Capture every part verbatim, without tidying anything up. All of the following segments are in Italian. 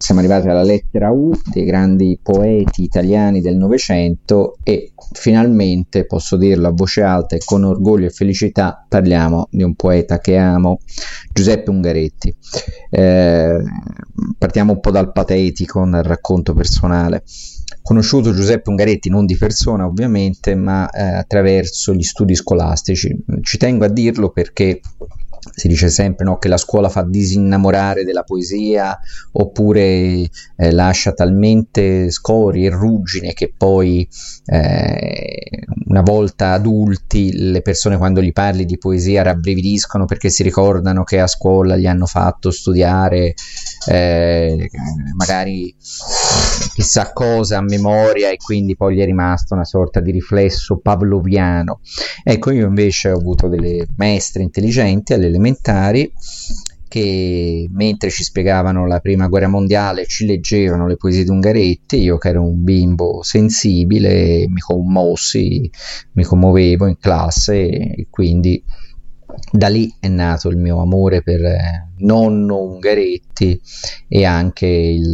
siamo arrivati alla lettera U dei grandi poeti italiani del Novecento e finalmente, posso dirlo a voce alta e con orgoglio e felicità, parliamo di un poeta che amo, Giuseppe Ungaretti. Eh, partiamo un po' dal patetico, dal racconto personale. Conosciuto Giuseppe Ungaretti non di persona ovviamente, ma eh, attraverso gli studi scolastici. Ci tengo a dirlo perché si dice sempre, no, che la scuola fa disinnamorare della poesia, oppure eh, lascia talmente scorie e ruggine che poi eh, una volta adulti le persone, quando gli parli di poesia, rabbrividiscono perché si ricordano che a scuola gli hanno fatto studiare eh, magari chissà cosa a memoria, e quindi poi gli è rimasto una sorta di riflesso pavloviano. Ecco, io invece ho avuto delle maestre intelligenti alle elementari che, mentre ci spiegavano la prima guerra mondiale, ci leggevano le poesie di Ungaretti. Io, che ero un bimbo sensibile, mi commossi, mi commuovevo in classe, e quindi da lì è nato il mio amore per eh, nonno Ungaretti, e anche il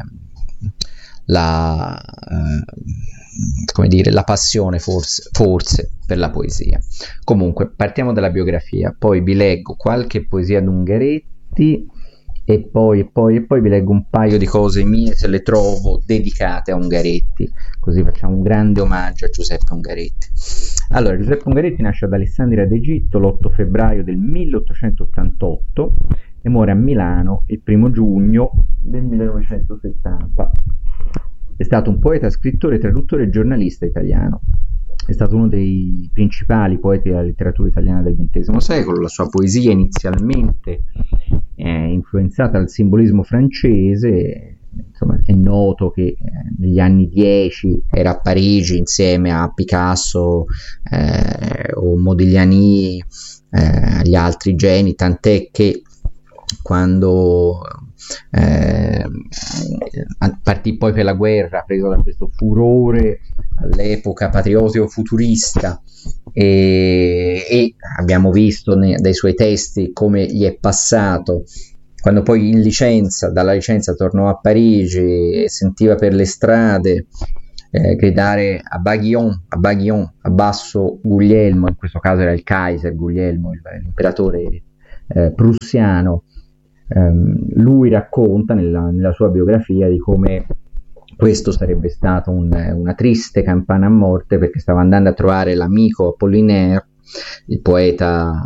la eh, come dire, la passione forse, forse per la poesia. Comunque partiamo dalla biografia, poi vi leggo qualche poesia di Ungaretti e poi, e poi, e poi vi leggo un paio di cose mie, se le trovo, dedicate a Ungaretti, così facciamo un grande omaggio a Giuseppe Ungaretti. Allora, Giuseppe Ungaretti nasce ad Alessandria d'Egitto l'otto febbraio del milleottocentottantotto e muore a Milano il primo giugno del millenovecentosettanta. È stato un poeta, scrittore, traduttore e giornalista italiano. È stato uno dei principali poeti della letteratura italiana del ventesimo secolo. La sua poesia, inizialmente eh, influenzata dal simbolismo francese, insomma, è noto che eh, negli anni dieci era a Parigi insieme a Picasso eh, o Modigliani, eh, agli altri geni, tant'è che quando eh, partì poi per la guerra, preso da questo furore all'epoca patriottico futurista, e, e abbiamo visto ne, dai suoi testi come gli è passato quando poi in licenza, dalla licenza tornò a Parigi e sentiva per le strade eh, gridare a Baguillon, a Baguillon, abbasso Guglielmo, in questo caso era il Kaiser Guglielmo, il, l'imperatore eh, prussiano. Um, lui racconta nella, nella sua biografia di come questo sarebbe stato un, una triste campana a morte, perché stava andando a trovare l'amico Apollinaire, il poeta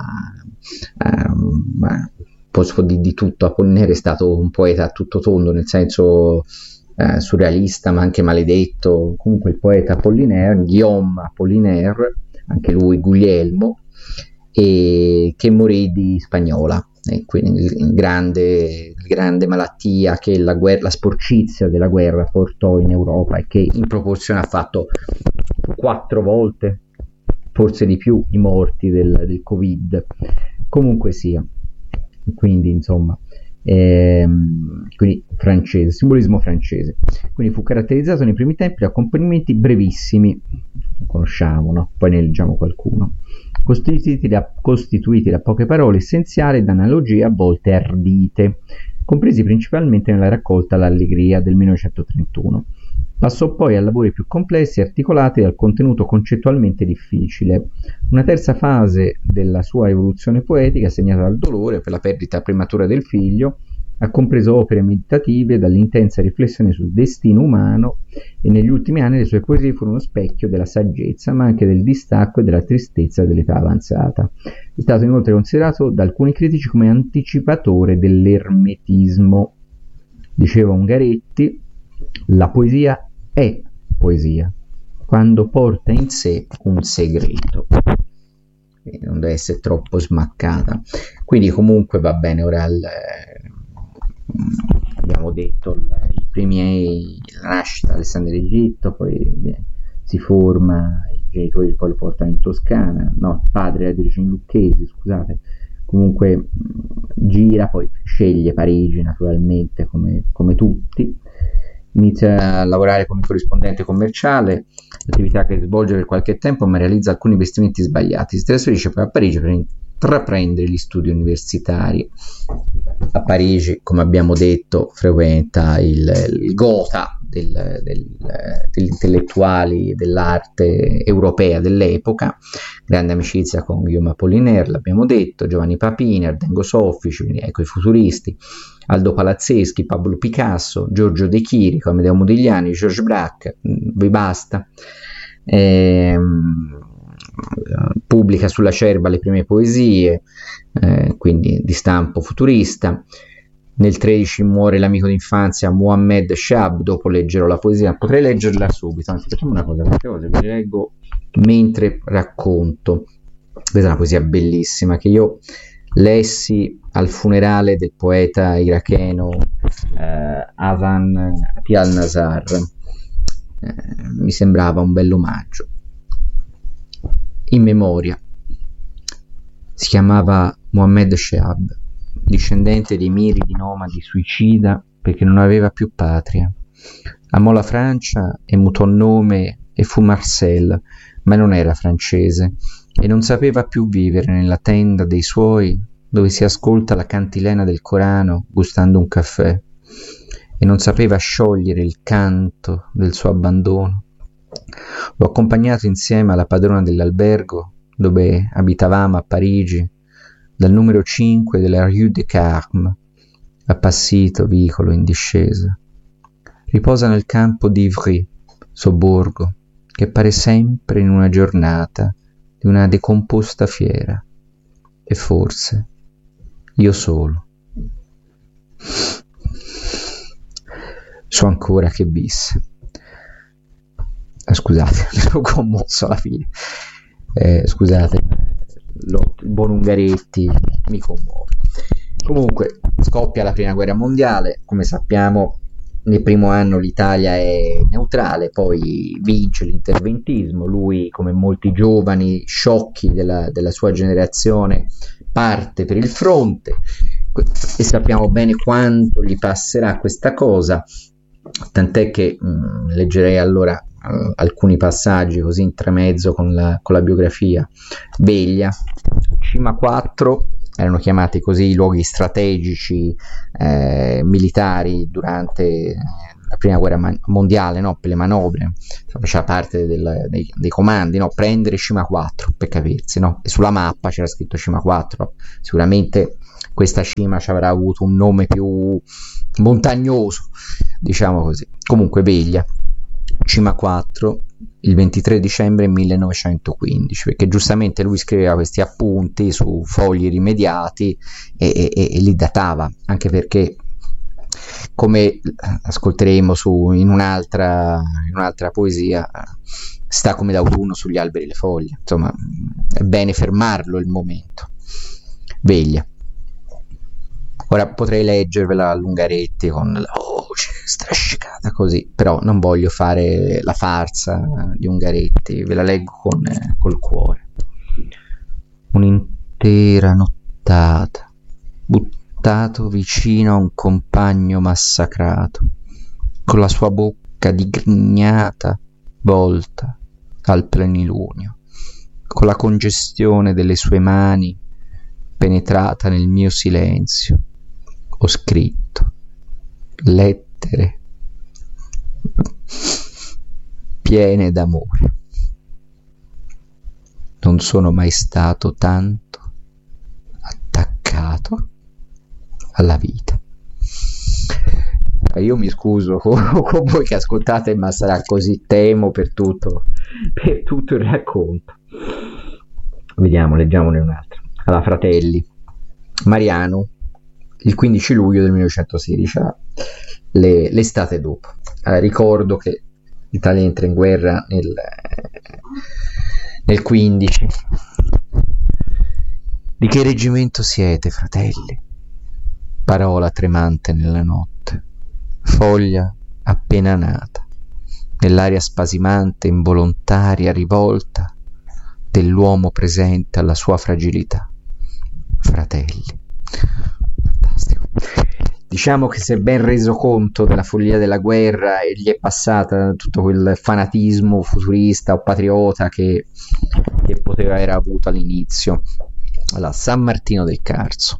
um, posso di, di tutto. Apollinaire è stato un poeta a tutto tondo, nel senso uh, surrealista ma anche maledetto. Comunque il poeta Apollinaire, Guillaume Apollinaire, anche lui Guglielmo, e che morì di spagnola. E quindi il grande, il grande malattia che la, guerra, la sporcizia della guerra portò in Europa, e che in proporzione ha fatto quattro volte, forse di più, i morti del, del Covid. Comunque sia, quindi insomma, ehm, quindi francese, simbolismo francese. Quindi fu caratterizzato nei primi tempi da accompagnamenti brevissimi, conosciamo, no? Poi ne leggiamo qualcuno, costituiti da, costituiti da poche parole essenziali e da analogie a volte ardite, compresi principalmente nella raccolta L'Allegria del millenovecentotrentuno. Passò poi a lavori più complessi e articolati dal contenuto concettualmente difficile. Una terza fase della sua evoluzione poetica, segnata dal dolore per la perdita prematura del figlio, ha compreso opere meditative dall'intensa riflessione sul destino umano, e negli ultimi anni le sue poesie furono specchio della saggezza, ma anche del distacco e della tristezza dell'età avanzata. È stato inoltre considerato da alcuni critici come anticipatore dell'ermetismo. Diceva Ungaretti: la poesia è poesia quando porta in sé un segreto. Quindi non deve essere troppo smaccata. Quindi comunque va bene. Ora il, abbiamo detto i primi, la nascita di Alessandria d'Egitto, poi si forma, i genitori poi lo portano in Toscana, no, il padre è di origini lucchesi, scusate. Comunque gira, poi sceglie Parigi naturalmente, come, come tutti. Inizia a lavorare come corrispondente commerciale, attività che svolge per qualche tempo, ma realizza alcuni investimenti sbagliati. Si trasferisce poi a Parigi per intraprendere gli studi universitari. A Parigi, come abbiamo detto, frequenta il, il Gotha del, del, degli intellettuali dell'arte europea dell'epoca, grande amicizia con Guillaume Apollinaire, l'abbiamo detto, Giovanni Papini, Ardengo Soffici, quindi ecco i futuristi, Aldo Palazzeschi, Pablo Picasso, Giorgio De Chirico, Amedeo Modigliani, Georges Braque, vi basta. Ehm, pubblica sulla Cerba le prime poesie, eh, quindi di stampo futurista. Nel tredici muore l'amico d'infanzia Mohammed Shahab, dopo leggerò la poesia, potrei leggerla subito, anzi facciamo una cosa, queste cose ve le leggo mentre racconto. Questa è una poesia bellissima che io lessi al funerale del poeta iracheno eh, Avan Pial-Nazar, eh, mi sembrava un bel omaggio. In memoria. Si chiamava Mohammed Shahab, discendente dei miridi nomadi, suicida perché non aveva più patria. Amò la Francia e mutò nome e fu Marcel, ma non era francese e non sapeva più vivere nella tenda dei suoi dove si ascolta la cantilena del Corano gustando un caffè, e non sapeva sciogliere il canto del suo abbandono. L'ho accompagnato insieme alla padrona dell'albergo dove abitavamo a Parigi, dal numero cinque della Rue de Carme, appassito vicolo in discesa. Riposa nel campo di Ivry, sobborgo, che pare sempre in una giornata di una decomposta fiera, e forse io solo. So ancora che visse. Eh, scusate, mi sono commosso alla fine. Eh, scusate, lo, il buon Ungaretti mi commuove. Comunque, scoppia la prima guerra mondiale, come sappiamo nel primo anno l'Italia è neutrale, poi vince l'interventismo, lui come molti giovani sciocchi della, della sua generazione parte per il fronte e sappiamo bene quanto gli passerà questa cosa, tant'è che mh, leggerei allora uh, alcuni passaggi così intermezzo con la, con la biografia. Veglia, Cima quattro, erano chiamati così i luoghi strategici eh, militari durante la prima guerra man- mondiale, no? Per le manovre, faceva parte del, dei, dei comandi, no? Prendere Cima quattro, per capirsi, no? E sulla mappa c'era scritto Cima quattro, sicuramente questa cima ci avrà avuto un nome più montagnoso, diciamo così. Comunque Veglia, Cima quattro, il ventitré dicembre millenovecentoquindici, perché giustamente lui scriveva questi appunti su fogli rimediati e, e, e li datava, anche perché, come ascolteremo su, in, un'altra, in un'altra poesia, sta come d'autunno sugli alberi le foglie, insomma è bene fermarlo il momento. Veglia. Ora potrei leggervela a Ungaretti con la voce strascicata così, però non voglio fare la farsa di Ungaretti, ve la leggo con, eh, col cuore. Un'intera nottata, buttato vicino a un compagno massacrato, con la sua bocca digrignata volta al plenilunio, con la congestione delle sue mani penetrata nel mio silenzio. Ho scritto lettere piene d'amore. Non sono mai stato tanto attaccato alla vita. Io mi scuso con, con voi che ascoltate, ma sarà così, temo, per tutto, per tutto il racconto. Vediamo, leggiamone un'altra. Alla Fratelli. Mariano, il quindici luglio del millenovecentosedici, le, l'estate dopo. Eh, ricordo che l'Italia entra in guerra nel, nel quindici. Di che reggimento siete, fratelli? Parola tremante nella notte, foglia appena nata, nell'aria spasimante, involontaria rivolta dell'uomo presente alla sua fragilità. Fratelli. Fantastico. Diciamo che si è ben reso conto della follia della guerra e gli è passata tutto quel fanatismo futurista o patriota che, che poteva aver avuto all'inizio. Allora, San Martino del Carso.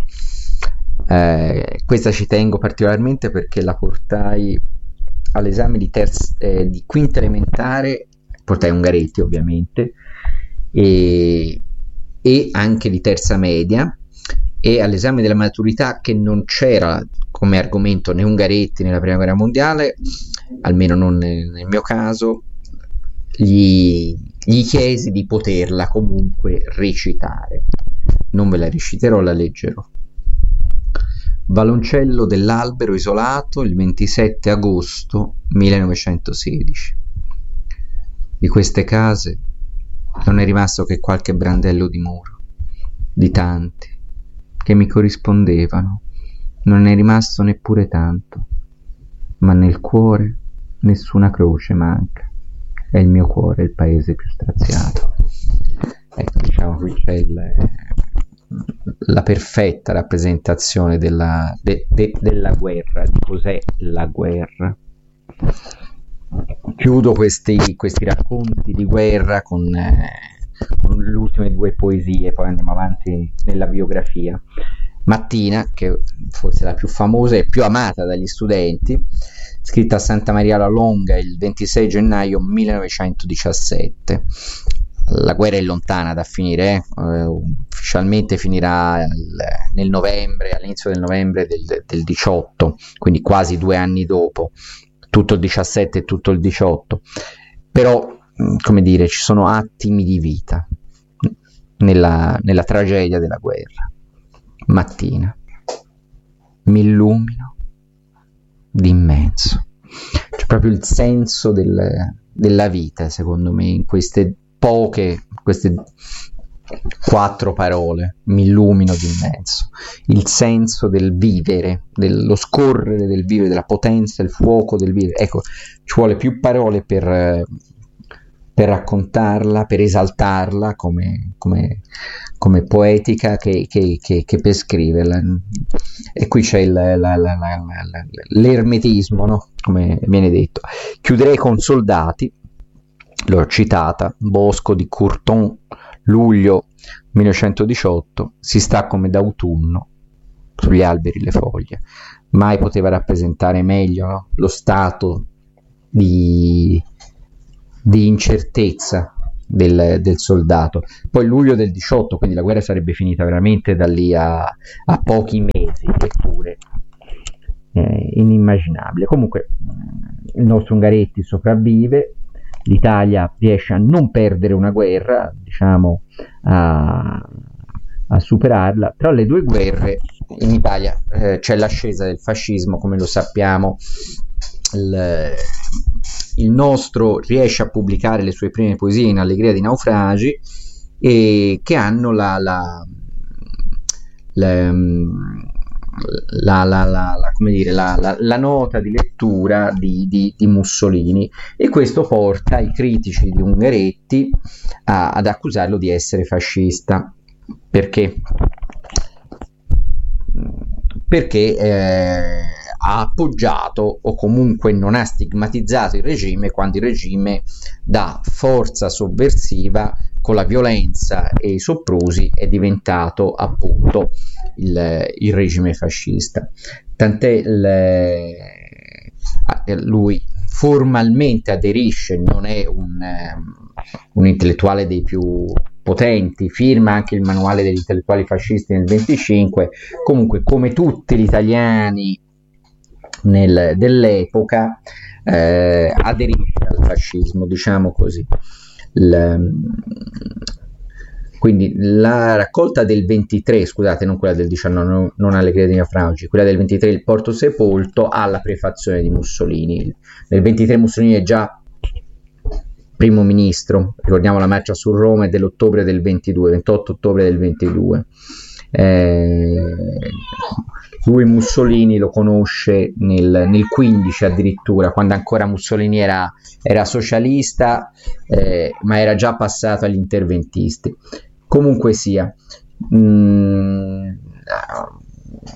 Eh, questa ci tengo particolarmente perché la portai all'esame di, terza, eh, di quinta elementare, portai Ungaretti ovviamente, e, e anche di terza media, e all'esame della maturità, che non c'era come argomento né Ungaretti né la prima guerra mondiale, almeno non nel, nel mio caso, gli, gli chiesi di poterla comunque recitare. Non ve la reciterò, la leggerò. Valoncello dell'albero isolato, il ventisette agosto millenovecentosedici. Di queste case non è rimasto che qualche brandello di muro, di tanti che mi corrispondevano, non è rimasto neppure tanto, ma nel cuore nessuna croce manca, è il mio cuore il paese più straziato. Ecco, diciamo, qui c'è il, la perfetta rappresentazione della, de, de, della guerra, di cos'è la guerra. Chiudo questi, questi racconti di guerra con, eh, con le ultime due poesie, poi andiamo avanti nella biografia. Mattina, che forse è la più famosa e più amata dagli studenti, scritta a Santa Maria la Longa il ventisei gennaio millenovecentodiciassette. La guerra è lontana da finire, eh? Uh, ufficialmente finirà il, nel novembre, all'inizio del novembre del, del diciotto, quindi quasi due anni dopo, tutto il diciassette e tutto il diciotto, però, come dire, ci sono attimi di vita nella, nella tragedia della guerra. Mattina, mi illumino d'immenso, c'è proprio il senso del, della vita, secondo me, in queste poche, queste quattro parole: mi illumino d'immenso, il senso del vivere, dello scorrere del vivere, della potenza, il fuoco del vivere. Ecco, ci vuole più parole per, per raccontarla, per esaltarla come, come, come poetica che, che, che, che per scriverla. E qui c'è il, la, la, la, la, l'ermetismo, no? Come viene detto. Chiuderei con Soldati, l'ho citata, Bosco di Courton, luglio millenovecentodiciotto, si sta come d'autunno sugli alberi le foglie. Mai poteva rappresentare meglio, no? Lo stato di, di incertezza del, del soldato. Poi luglio del diciotto, quindi la guerra sarebbe finita veramente da lì a, a pochi mesi, eppure eh, inimmaginabile. Comunque il nostro Ungaretti sopravvive, l'Italia riesce a non perdere una guerra, diciamo, a, a superarla. Tra le due guerre in Italia eh, c'è l'ascesa del fascismo, come lo sappiamo. Il, il nostro riesce a pubblicare le sue prime poesie in Allegria di naufragi, e che hanno la, la, la La, la, la, la, come dire, la, la, la nota di lettura di, di, di Mussolini, e questo porta i critici di Ungaretti a, ad accusarlo di essere fascista. Perché? Perché eh, ha appoggiato, o comunque non ha stigmatizzato il regime, quando il regime da forza sovversiva con la violenza e i soprusi è diventato appunto il, il regime fascista. Tant'è il, lui formalmente aderisce, non è un, un intellettuale dei più potenti, firma anche il manuale degli intellettuali fascisti nel venticinque, comunque come tutti gli italiani nel, dell'epoca eh, aderisce al fascismo, diciamo così. Il, quindi la raccolta del ventitré, scusate, non quella del diciannove, non Allegria di naufragi, quella del ventitré, il Porto Sepolto, ha la prefazione di Mussolini. Nel ventitré Mussolini è già primo ministro, ricordiamo la marcia su Roma è dell'ottobre del ventidue, ventotto ottobre del ventidue. Eh, lui Mussolini lo conosce nel, nel quindici addirittura, quando ancora Mussolini era, era socialista, eh, ma era già passato agli interventisti. Comunque sia, mh,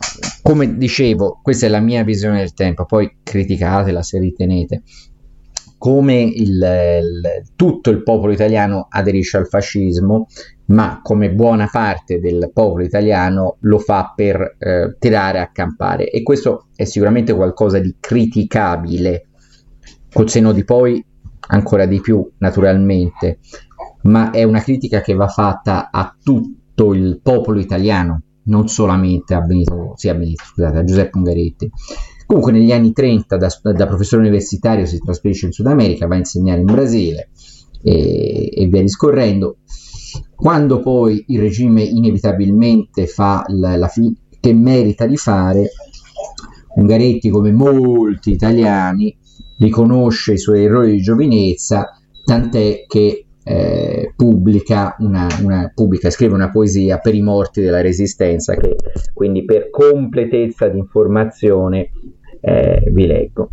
come dicevo, questa è la mia visione del tempo, poi criticatela se ritenete. come il, il, tutto il popolo italiano aderisce al fascismo, ma come buona parte del popolo italiano lo fa per eh, tirare a campare, e questo è sicuramente qualcosa di criticabile, col senno di poi ancora di più naturalmente, ma è una critica che va fatta a tutto il popolo italiano, non solamente a Benito, sì, a Benito, scusate, a Giuseppe Ungaretti. Comunque negli anni trenta da, da professore universitario si trasferisce in Sud America, va a insegnare in Brasile e, e via discorrendo. Quando poi il regime inevitabilmente fa la, la fine che merita di fare, Ungaretti, come molti italiani, riconosce i suoi errori di giovinezza, tant'è che eh, pubblica, una, una, pubblica, scrive una poesia per i morti della Resistenza, che quindi per completezza di informazione eh, vi leggo.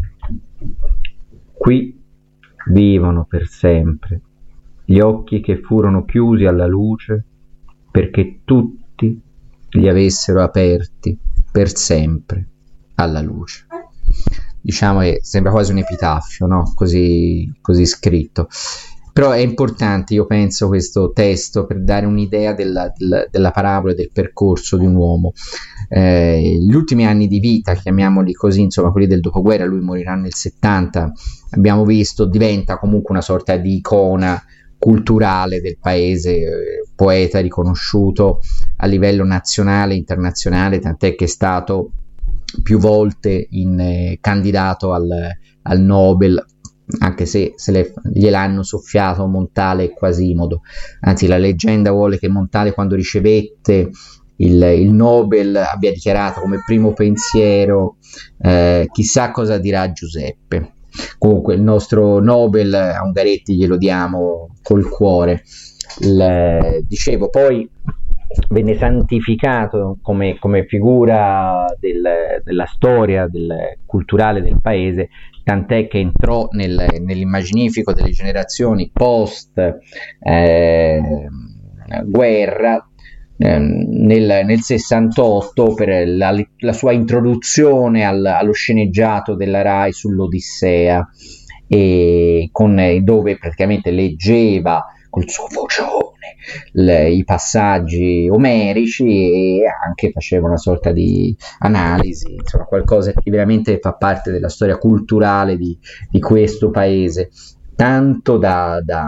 Qui vivono per sempre gli occhi che furono chiusi alla luce perché tutti li avessero aperti per sempre alla luce. Diciamo che sembra quasi un epitaffio, no? Così, così scritto. Però è importante, io penso, questo testo per dare un'idea della, della, della parabola e del percorso di un uomo. Eh, gli ultimi anni di vita, chiamiamoli così, insomma quelli del dopoguerra, lui morirà nel settanta, abbiamo visto, diventa comunque una sorta di icona culturale del paese, eh, poeta riconosciuto a livello nazionale e internazionale, tant'è che è stato più volte in, eh, candidato al, al Nobel, anche se, se le, gliel'hanno soffiato Montale e Quasimodo. Anzi, la leggenda vuole che Montale, quando ricevette il, il Nobel, abbia dichiarato come primo pensiero eh, chissà cosa dirà Giuseppe. Comunque il nostro Nobel a Ungaretti glielo diamo col cuore. Il, dicevo, poi venne santificato come, come figura del, della storia del, culturale del paese, tant'è che entrò nel, nell'immaginifico delle generazioni post eh, guerra eh, nel, nel sessantotto per la, la sua introduzione al, allo sceneggiato della Rai sull'Odissea, e con, dove praticamente leggeva col suo vocione le, i passaggi omerici e anche faceva una sorta di analisi, insomma qualcosa che veramente fa parte della storia culturale di, di questo paese, tanto da, da,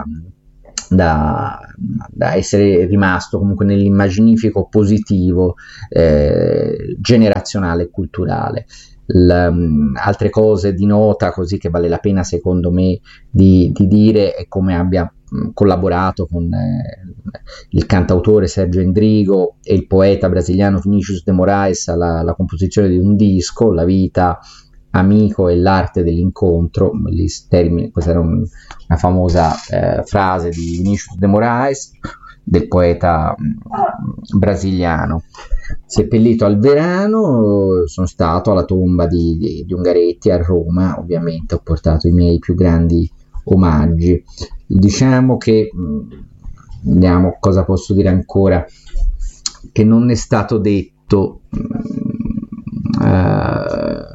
da, da essere rimasto comunque nell'immaginifico positivo eh, generazionale e culturale. L, um, altre cose di nota, così, che vale la pena secondo me di, di dire, è come abbia um, collaborato con eh, il cantautore Sergio Endrigo e il poeta brasiliano Vinícius de Moraes alla, alla composizione di un disco, La vita, amico e l'arte dell'incontro. Termini, questa era un, una famosa eh, frase di Vinícius de Moraes, del poeta mh, brasiliano. Seppellito al Verano, sono stato alla tomba di, di, di Ungaretti a Roma, ovviamente ho portato i miei più grandi omaggi. Diciamo che, mh, vediamo cosa posso dire ancora, che non è stato detto, mh, uh,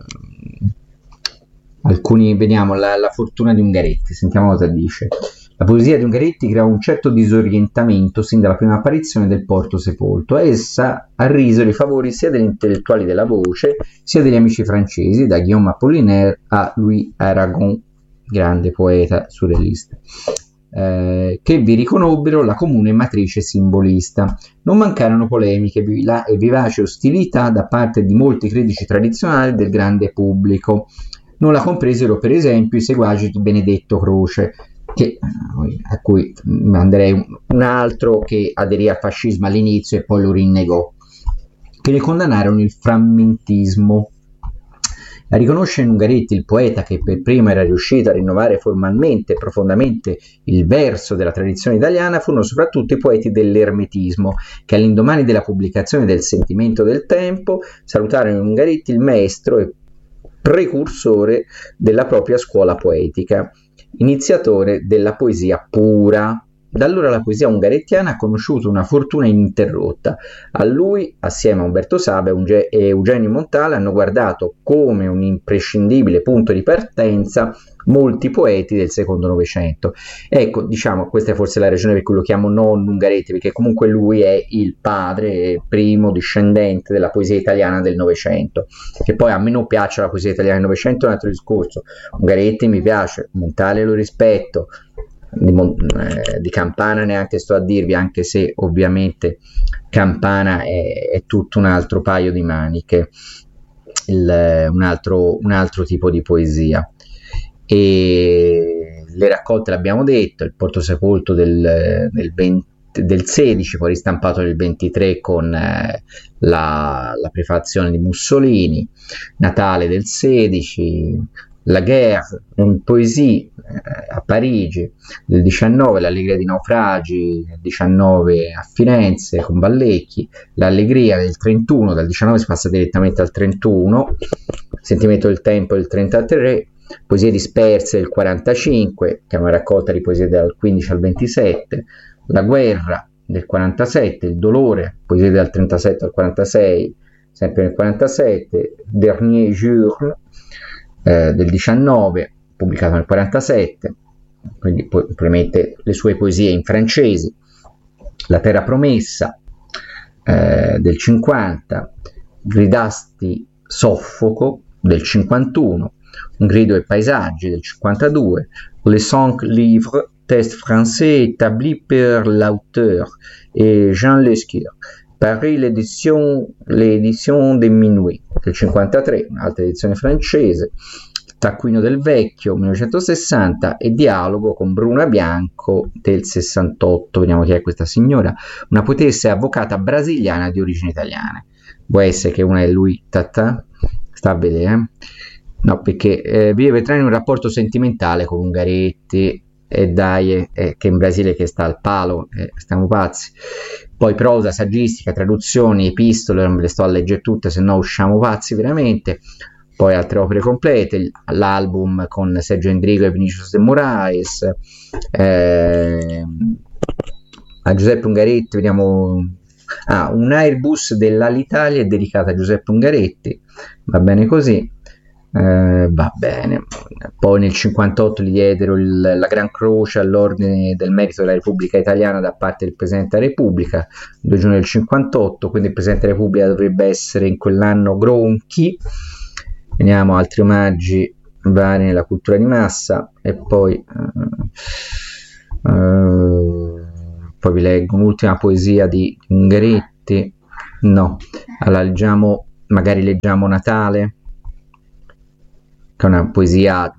alcuni, vediamo, la, la fortuna di Ungaretti, sentiamo cosa dice. La poesia di Ungaretti crea un certo disorientamento sin dalla prima apparizione del Porto Sepolto. Essa ha riso dei favori sia degli intellettuali della voce, sia degli amici francesi, da Guillaume Apollinaire a Louis Aragon, grande poeta surrealista, eh, che vi riconobbero la comune matrice simbolista. Non mancarono polemiche e vivace ostilità da parte di molti critici tradizionali del grande pubblico. Non la compresero, per esempio, i seguaci di Benedetto Croce, che, a cui manderei un, un altro che aderì al fascismo all'inizio e poi lo rinnegò, che ne condannarono il frammentismo. A riconoscere in Ungaretti il poeta che per primo era riuscito a rinnovare formalmente e profondamente il verso della tradizione italiana furono soprattutto i poeti dell'ermetismo, che all'indomani della pubblicazione del Sentimento del Tempo salutarono in Ungaretti il maestro e precursore della propria scuola poetica, iniziatore della poesia pura, Da allora la poesia ungarettiana ha conosciuto una fortuna ininterrotta. A lui, assieme a Umberto Saba e Eugenio Montale, hanno guardato come un imprescindibile punto di partenza molti poeti del secondo Novecento. Ecco, diciamo, questa è forse la ragione per cui lo chiamo non Ungaretti, perché comunque lui è il padre, primo discendente della poesia italiana del Novecento. Che poi a me non piace la poesia italiana del Novecento è un altro discorso. Ungaretti mi piace, Montale lo rispetto, di, eh, di Campana neanche sto a dirvi, anche se ovviamente Campana è, è tutto un altro paio di maniche, il, un, altro, un altro tipo di poesia. E le raccolte l'abbiamo detto, il Porto Sepolto del, del, venti, del sedici, poi ristampato nel ventitré con eh, la, la prefazione di Mussolini, Natale del sedici, La Guerre, in poesie eh, a Parigi del diciannove, L'Allegria di naufragi del diciannove a Firenze con Ballecchi, L'Allegria del trentuno, dal diciannove si passa direttamente al trentuno, Sentimento del tempo del trentatré, Poesie disperse del quarantacinque, che è una raccolta di poesie dal quindici al ventisette, La guerra del quarantasette, Il dolore, poesie dal trentasette al quarantasei, sempre nel quarantasette, Dernier jour eh, del diciannove, pubblicato nel quarantasette, quindi poi premette le sue poesie in francese, La terra promessa eh, del cinquanta, Gridasti Soffoco del cinquantuno, Un grido ai paesaggi del cinquantadue, Les cinq livres test français établis par l'auteur et Jean Lescure, Paris l'édition, l'édition des Minuit del cinquantatré, un'altra edizione francese, Taccuino del Vecchio millenovecentosessanta e Dialogo con Bruna Bianco del sessantotto. Vediamo chi è questa signora, una poetessa e avvocata brasiliana di origini italiane. Può essere che una è lui Tata, sta a vedere, eh? No, perché eh, vive per in un rapporto sentimentale con Ungaretti e dai, eh, eh, che in Brasile che sta al palo, eh, stiamo pazzi. Poi prosa, saggistica, traduzioni, epistole, non ve le sto a leggere tutte, se no usciamo pazzi veramente. Poi altre opere complete, l'album con Sergio Endrigo e Vinicius de Moraes, eh, a Giuseppe Ungaretti, vediamo, ah, un Airbus dell'Alitalia è dedicata a Giuseppe Ungaretti, va bene così. Eh, va bene. Poi nel cinquantotto gli diedero il, la Gran Croce all'Ordine del Merito della Repubblica Italiana da parte del Presidente della Repubblica, il due giugno del cinquantotto, quindi il Presidente della Repubblica dovrebbe essere in quell'anno Gronchi. Vediamo altri omaggi vari nella cultura di massa e poi uh, uh, poi vi leggo un'ultima poesia di Ungaretti, no, allora leggiamo, magari leggiamo Natale, che è una poesia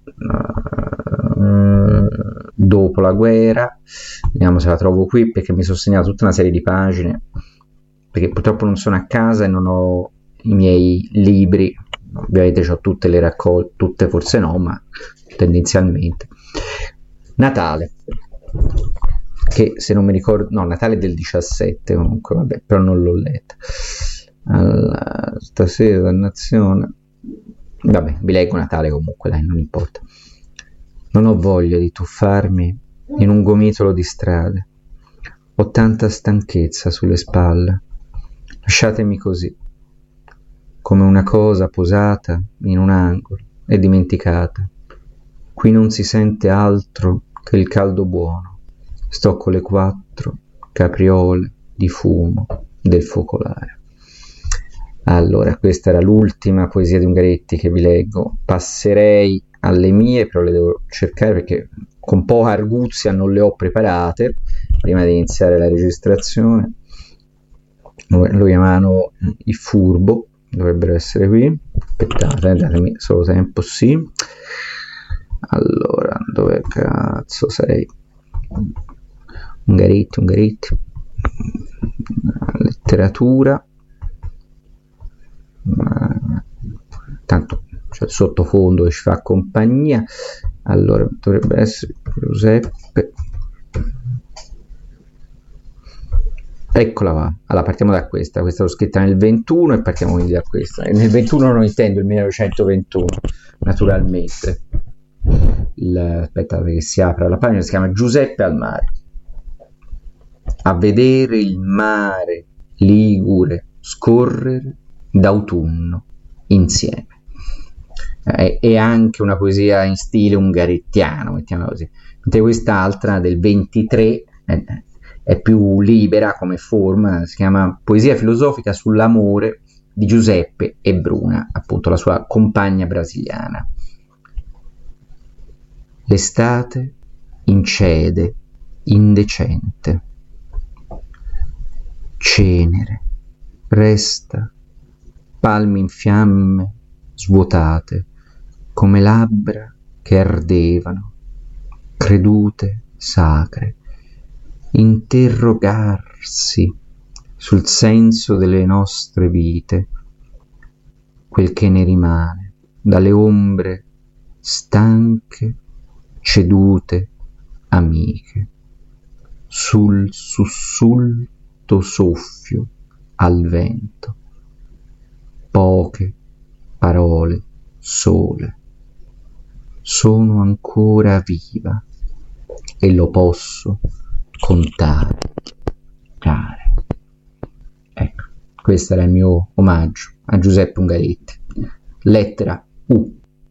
uh, dopo la guerra. Vediamo se la trovo qui, perché mi sono segnato tutta una serie di pagine, perché purtroppo non sono a casa e non ho i miei libri. Ovviamente ho tutte le raccolte, tutte forse no, ma tendenzialmente. Natale, che se non mi ricordo, no, Natale del diciassette comunque, vabbè, però non l'ho letta. Allora, stasera dannazione. Vabbè, vi leggo Natale comunque, dai, non importa. Non ho voglia di tuffarmi in un gomitolo di strade. Ho tanta stanchezza sulle spalle. Lasciatemi così, come una cosa posata in un angolo e dimenticata. Qui non si sente altro che il caldo buono. Sto con le quattro capriole di fumo del focolare. Allora, questa era l'ultima poesia di Ungaretti che vi leggo. Passerei alle mie, però le devo cercare perché con poca arguzia non le ho preparate prima di iniziare la registrazione. Lo chiamano il furbo, dovrebbero essere qui. Aspettate, datemi solo tempo, sì. Allora, dove cazzo sei? Ungaretti, Ungaretti. Letteratura. Tanto c'è il sottofondo che ci fa compagnia. Allora dovrebbe essere Giuseppe, eccola va. Allora partiamo da questa, questa l'ho scritta nel ventuno e partiamo quindi da questa. E nel ventuno non intendo il millenovecentoventuno, naturalmente. Il, aspettate che si apra la pagina, si chiama Giuseppe al mare. a vedere il mare ligure scorrere d'autunno insieme. È, è anche una poesia in stile ungarettiano, mettiamola così. Mentre quest'altra del ventitré è, è più libera come forma, si chiama Poesia filosofica sull'amore di Giuseppe e Bruna, appunto la sua compagna brasiliana. L'estate incede, indecente, cenere, resta, palmi in fiamme svuotate, come labbra che ardevano, credute sacre, interrogarsi sul senso delle nostre vite, quel che ne rimane dalle ombre stanche, cedute, amiche, sul sussulto soffio al vento, poche parole sole, sono ancora viva e lo posso contare, care. Ecco, questo era il mio omaggio a Giuseppe Ungaretti. Lettera U.